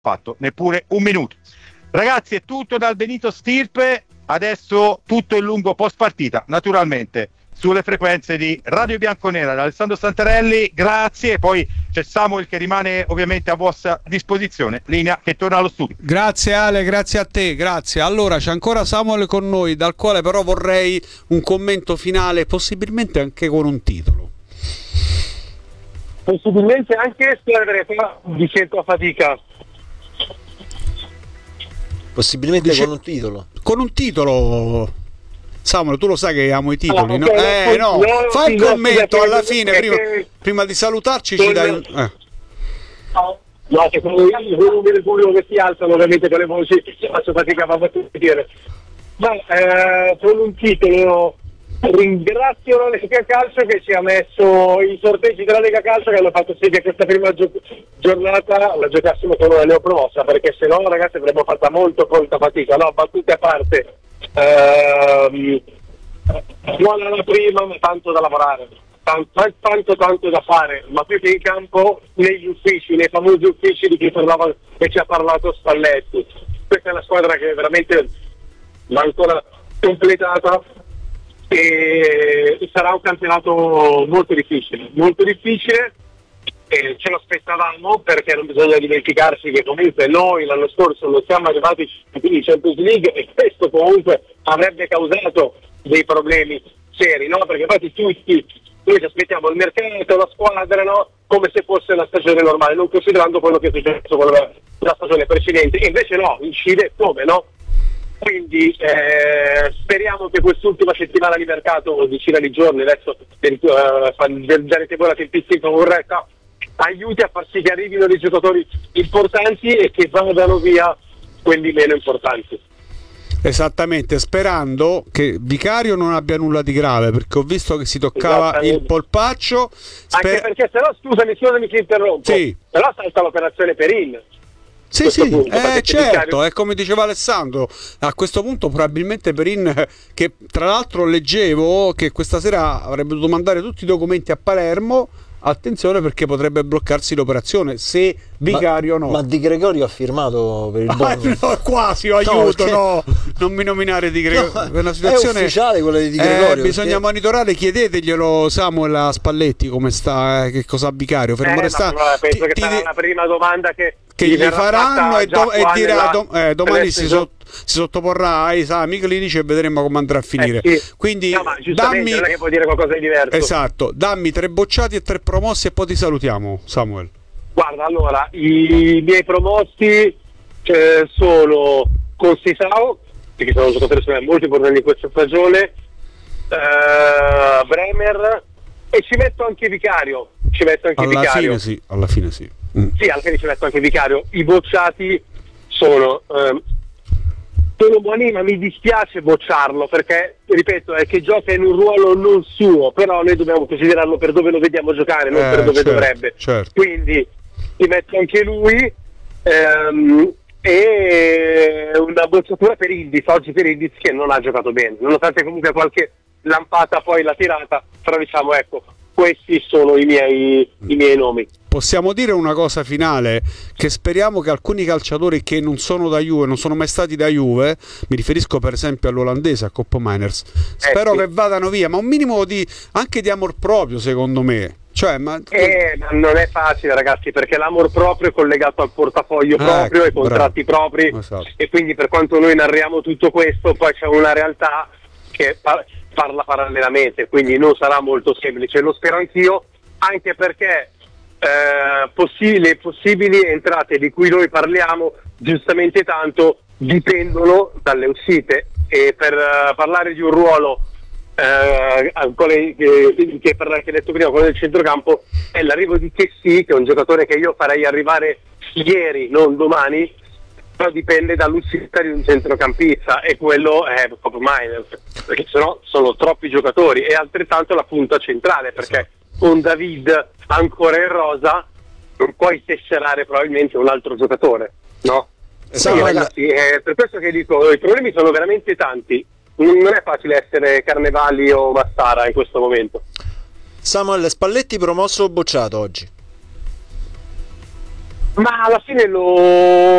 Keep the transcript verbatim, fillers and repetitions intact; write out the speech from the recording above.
fatto neppure un minuto. Ragazzi, è tutto dal Benito Stirpe, adesso tutto il lungo post partita, naturalmente sulle frequenze di Radio Bianconera. Da Alessandro Santarelli, grazie, e poi c'è Samuel che rimane ovviamente a vostra disposizione, linea che torna allo studio. Grazie Ale, grazie a te, grazie. Allora c'è ancora Samuel con noi, dal quale però vorrei un commento finale, possibilmente anche con un titolo. Possibilmente anche squadre di centro a fatica. Possibilmente Dice... con un titolo. Con un titolo. Samuel, tu lo sai che amo i titoli, ah, no? Okay, eh no, no, fai il commento alla fine, prima, che... prima di salutarci ci dai un... eh. No, che quando io non mi pubblico che si alzano ovviamente con le voci, faccio fatica a dire. Ma eh, con un titolo ringrazio la Lega Calcio che ci ha messo i sorteggi della Lega Calcio che hanno fatto sì che questa prima gio- giornata la giocassimo con una neopromossa, perché se no ragazzi avremmo fatta molto molta fatica. No, battute a parte, ehm, buona la prima ma tanto da lavorare, tanto, tanto tanto da fare, ma più che in campo negli uffici, nei famosi uffici di cui parlava e ci ha parlato Spalletti. Questa è una squadra che veramente va ancora completata e sarà un campionato molto difficile, molto difficile, e ce lo aspettavamo, perché non bisogna dimenticarsi che comunque noi l'anno scorso non siamo arrivati in Champions League e questo comunque avrebbe causato dei problemi seri, no? Perché infatti tutti noi ci aspettiamo il mercato, la squadra, no? Come se fosse una stagione normale, non considerando quello che è successo con la, la stagione precedente, e invece no, incide come, no? Quindi eh, speriamo che quest'ultima settimana di mercato, decina di giorni adesso, per uh, darete voi la tempistica corretta, aiuti a far sì che arrivino dei giocatori importanti e che vadano via quelli meno importanti. Esattamente, sperando che Vicario non abbia nulla di grave, perché ho visto che si toccava il polpaccio. Sper- Anche perché se no, scusami, scusami che interrompo, sì. però salta l'operazione Perin. Sì, sì, punto, eh, certo, Vicario... è come diceva Alessandro, a questo punto probabilmente Perin, che tra l'altro leggevo che questa sera avrebbe dovuto mandare tutti i documenti a Palermo, attenzione perché potrebbe bloccarsi l'operazione se Vicario ma, no. Ma Di Gregorio ha firmato per il bonus? Ah, no, quasi, oh, aiuto, no, perché... no, non mi nominare Di Gregorio. No, è una situazione è ufficiale quella di Di Gregorio. Eh, bisogna perché... monitorare, chiedeteglielo Samuel a Spalletti come sta, eh, che cosa ha Vicario. Fermo eh, resta... ma penso ti, che sarà ti... la prima domanda che, che gli, gli faranno e, do- e dirà nella... dom- eh, domani si, so- si sottoporrà ai esami clinici e vedremo come andrà a finire. Eh, sì. Quindi no, ma dammi... non è che puoi dire qualcosa di diverso. Esatto, dammi tre bocciati e tre promossi e poi ti salutiamo, Samuel. Guarda, allora, i miei promossi eh, sono Conceição, che sono un giocatore molto importante in questa stagione, eh, Bremer, e ci metto anche Vicario. Ci metto anche alla Vicario. Fine sì, alla fine sì. Mm. Sì, alla fine ci metto anche Vicario. I bocciati sono... Eh, sono buoni, ma mi dispiace bocciarlo perché, ripeto, è che gioca in un ruolo non suo, però noi dobbiamo considerarlo per dove lo vediamo giocare, non eh, per dove certo, dovrebbe. Certo. Quindi ti metto anche lui ehm, e una bocciatura per Indiz, oggi per Indiz che non ha giocato bene, nonostante comunque qualche lampata poi l'ha tirata, però diciamo ecco, questi sono i miei, i miei nomi. Possiamo dire una cosa finale, che speriamo che alcuni calciatori che non sono da Juve, non sono mai stati da Juve, mi riferisco per esempio all'olandese, a Coppo Miners, spero eh, sì. che vadano via, ma un minimo di anche di amor proprio secondo me. Cioè, ma... Eh, ma non è facile ragazzi, perché l'amor proprio è collegato al portafoglio ah, proprio, ecco, ai contratti bravo. propri, esatto. E quindi per quanto noi narriamo tutto questo, poi c'è una realtà che par- parla parallelamente, quindi non sarà molto semplice, lo spero anch'io, anche perché Eh, possi- le possibili entrate di cui noi parliamo giustamente tanto dipendono dalle uscite, e per uh, parlare di un ruolo eh, che, che per l'ha detto prima, quello del centrocampo, è l'arrivo di Chessy, che è un giocatore che io farei arrivare ieri, non domani, però dipende dall'uscita di un centrocampista, e quello è proprio Miners, perché sennò sono troppi giocatori, e altrettanto la punta centrale, perché con David ancora in rosa non puoi tesserare probabilmente un altro giocatore, no? Sì, ragazzi, è per questo che dico, i problemi sono veramente tanti, non è facile essere Carnevali o Massara in questo momento. Samuel, Spalletti promosso o bocciato oggi? ma alla fine lo